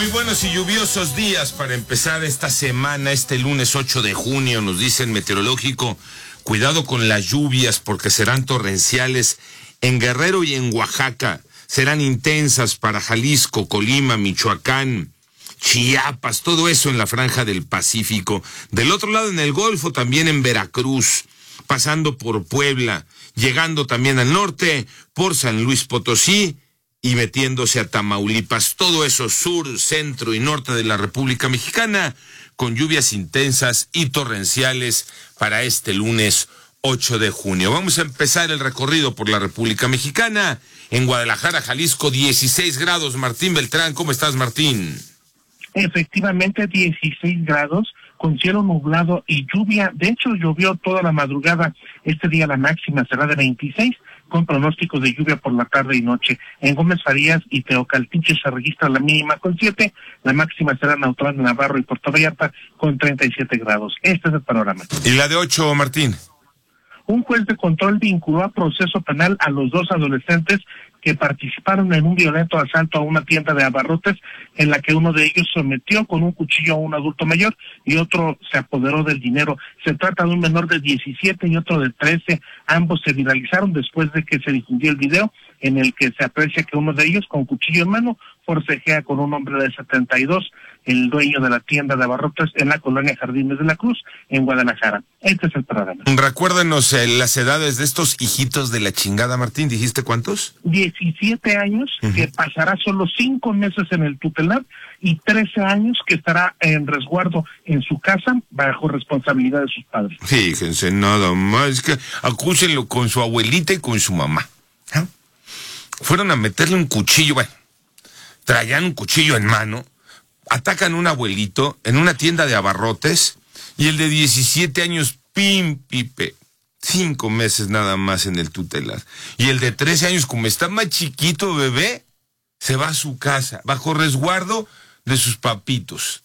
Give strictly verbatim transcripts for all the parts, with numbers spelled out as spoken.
Muy buenos y lluviosos días para empezar esta semana, este lunes ocho de junio, nos dice el meteorológico. Cuidado con las lluvias porque serán torrenciales en Guerrero y en Oaxaca. Serán intensas para Jalisco, Colima, Michoacán, Chiapas, todo eso en la franja del Pacífico. Del otro lado en el Golfo, también en Veracruz, pasando por Puebla, llegando también al norte, por San Luis Potosí y metiéndose a Tamaulipas. Todo eso sur, centro y norte de la República Mexicana, con lluvias intensas y torrenciales para este lunes ocho de junio. Vamos a empezar el recorrido por la República Mexicana. En Guadalajara, Jalisco, dieciséis grados. Martín Beltrán, ¿cómo estás, Martín? Efectivamente, dieciséis grados, con cielo nublado y lluvia. De hecho, llovió toda la madrugada. Este día la máxima será de veintiséis, con pronósticos de lluvia por la tarde y noche. En Gómez Farías y Teocaltiche se registra la mínima con siete, la máxima será en Autlán de Navarro y Puerto Vallarta con treinta y siete grados. Este es el panorama. ¿Y la de ocho, Martín? Un juez de control vinculó a proceso penal a los dos adolescentes que participaron en un violento asalto a una tienda de abarrotes en la que uno de ellos sometió con un cuchillo a un adulto mayor y otro se apoderó del dinero. Se trata de un menor de diecisiete y otro de trece. Ambos se viralizaron después de que se difundió el video en el que se aprecia que uno de ellos, con cuchillo en mano, forcejea con un hombre de setenta y dos, el dueño de la tienda de abarrotes en la colonia Jardines de la Cruz, en Guadalajara. Este es el programa. Recuérdenos eh, las edades de estos hijitos de la chingada, Martín. ¿Dijiste cuántos? diecisiete años, uh-huh. que pasará solo cinco meses en el tutelar, y trece años que estará en resguardo en su casa bajo responsabilidad de sus padres. Fíjense, nada más que acúsenlo con su abuelita y con su mamá. ¿Eh? Fueron a meterle un cuchillo, bueno, traían un cuchillo en mano, atacan a un abuelito en una tienda de abarrotes y el de diecisiete años, pim, pipe, cinco meses nada más en el tutelar. Y el de trece años, como está más chiquito, bebé, se va a su casa, bajo resguardo de sus papitos.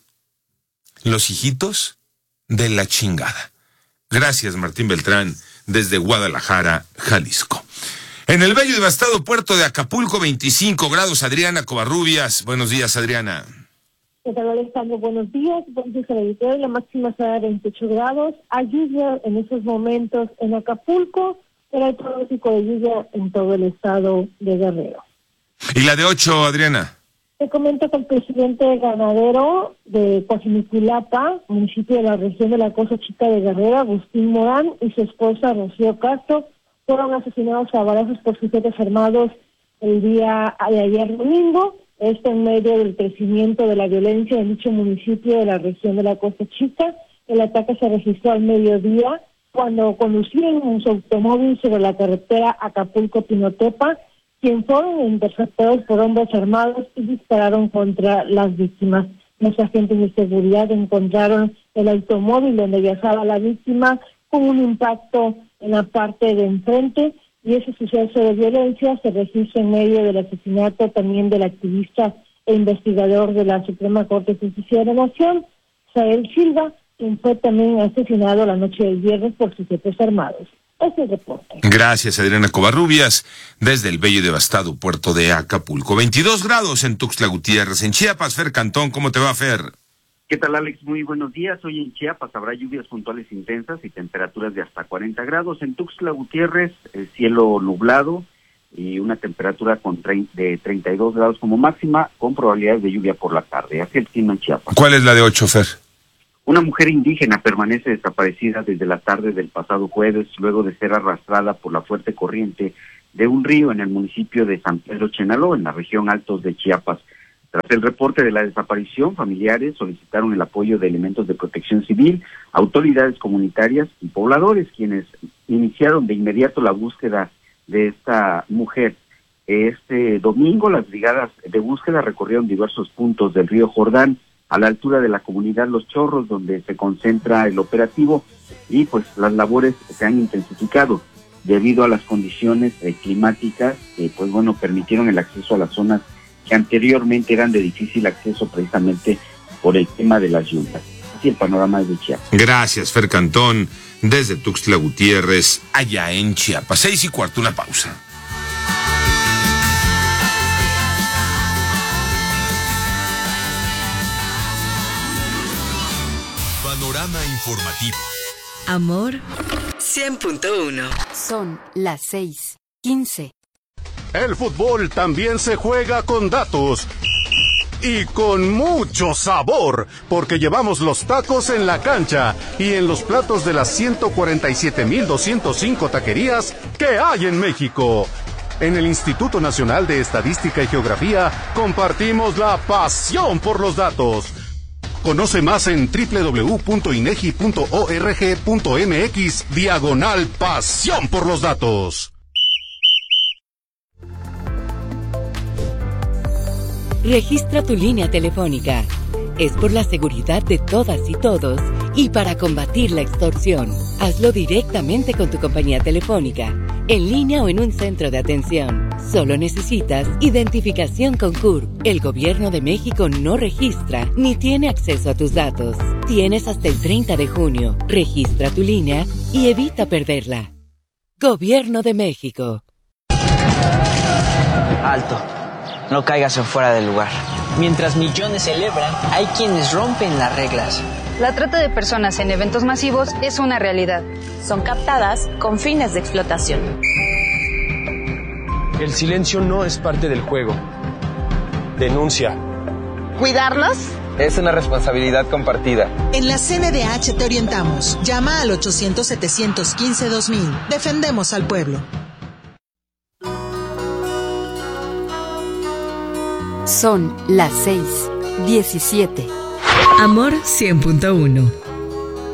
Los hijitos de la chingada. Gracias, Martín Beltrán, desde Guadalajara, Jalisco. En el bello y devastado puerto de Acapulco, veinticinco grados, Adriana Covarrubias. Buenos días, Adriana. ¿Qué tal, Alejandro? Buenos días. Buenos días, auditorio. La máxima será de veintiocho grados. Hay lluvia en esos momentos en Acapulco, pero hay pronóstico de lluvia en todo el estado de Guerrero. ¿Y la de ocho, Adriana? Te comento que el presidente ganadero de Coajimiculapa, municipio de la región de la Costa Chica de Guerrero, Agustín Morán, y su esposa Rocío Castro, fueron asesinados a balazos por sujetos armados el día de ayer domingo. Esto en medio del crecimiento de la violencia en dicho municipio de la región de la Costa Chica. El ataque se registró al mediodía cuando conducían en su automóvil sobre la carretera Acapulco-Pinotepa, quien fueron interceptados por hombres armados y dispararon contra las víctimas. Los agentes de seguridad encontraron el automóvil donde viajaba la víctima con un impacto en la parte de enfrente, y ese suceso de violencia se registra en medio del asesinato también del activista e investigador de la Suprema Corte de Justicia de la Nación, Sael Silva, quien fue también asesinado la noche del viernes por sujetos armados. Este es el reporte. Gracias, Adriana Covarrubias, desde el bello y devastado puerto de Acapulco. veintidós grados en Tuxtla Gutiérrez. En Chiapas, Fer Cantón, ¿cómo te va, Fer? ¿Qué tal, Alex? Muy buenos días. Hoy en Chiapas habrá lluvias puntuales intensas y temperaturas de hasta cuarenta grados. En Tuxtla Gutiérrez, el cielo nublado y una temperatura con tre- de treinta y dos grados como máxima, con probabilidades de lluvia por la tarde. Así el clima en Chiapas. ¿Cuál es la de ocho, Fer? Una mujer indígena permanece desaparecida desde la tarde del pasado jueves, luego de ser arrastrada por la fuerte corriente de un río en el municipio de San Pedro Chenaló, en la región Altos de Chiapas. Tras el reporte de la desaparición, familiares solicitaron el apoyo de elementos de protección civil, autoridades comunitarias y pobladores, quienes iniciaron de inmediato la búsqueda de esta mujer. Este domingo, las brigadas de búsqueda recorrieron diversos puntos del río Jordán, a la altura de la comunidad Los Chorros, donde se concentra el operativo, y pues las labores se han intensificado debido a las condiciones eh, climáticas que pues bueno permitieron el acceso a las zonas que anteriormente eran de difícil acceso precisamente por el tema de las lluvias. Así el panorama es de Chiapas. Gracias, Fer Cantón, desde Tuxtla Gutiérrez, allá en Chiapas. Seis y cuarto, una pausa. Panorama informativo. Amor cien punto uno. Son las seis quince. El fútbol también se juega con datos. Y con mucho sabor, porque llevamos los tacos en la cancha y en los platos de las ciento cuarenta y siete mil doscientos cinco taquerías que hay en México. En el Instituto Nacional de Estadística y Geografía compartimos la pasión por los datos. Conoce más en doble u doble u doble u punto inegi punto org punto mx diagonal pasión por los datos. Registra tu línea telefónica. Es por la seguridad de todas y todos y para combatir la extorsión. Hazlo directamente con tu compañía telefónica, en línea o en un centro de atención. Solo necesitas identificación con C U R P. El Gobierno de México no registra ni tiene acceso a tus datos. Tienes hasta el treinta de junio. Registra tu línea y evita perderla. Gobierno de México. Alto. No caigas en fuera del lugar. Mientras millones celebran, hay quienes rompen las reglas. La trata de personas en eventos masivos es una realidad. Son captadas con fines de explotación. El silencio no es parte del juego. Denuncia. ¿Cuidarnos? Es una responsabilidad compartida. En la C N D H te orientamos. Llama al ochocientos, setecientos quince, dos mil. Defendemos al pueblo. Son las seis diecisiete. Amor cien punto uno.